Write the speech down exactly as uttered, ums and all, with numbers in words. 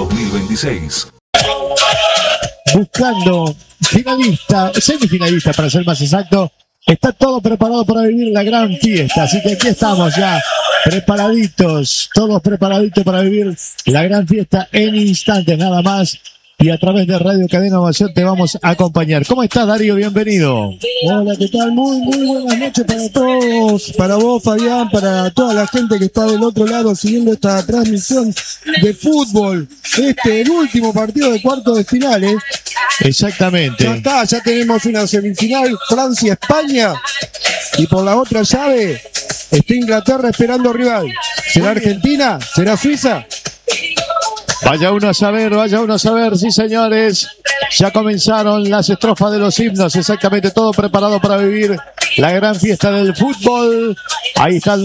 dos mil veintiséis. Buscando finalista, semifinalista para ser más exacto. Está todo preparado para vivir la gran fiesta, así que aquí estamos ya, preparaditos, todos preparaditos para vivir la gran fiesta en instantes nada más. Y a través de Radio Cadena Ovación te vamos a acompañar. ¿Cómo estás, Darío? Bienvenido. Hola, ¿qué tal? Muy, muy buenas noches para todos, para vos, Fabián, para toda la gente que está del otro lado siguiendo esta transmisión de fútbol. Este, el último partido de cuartos de finales. Exactamente. Ya está, ya tenemos una semifinal, Francia-España. Y por la otra llave está Inglaterra esperando rival. ¿Será Argentina? ¿Será Suiza? Vaya uno a saber, vaya uno a saber, sí señores. Ya comenzaron las estrofas de los himnos, exactamente todo preparado para vivir la gran fiesta del fútbol. Ahí está el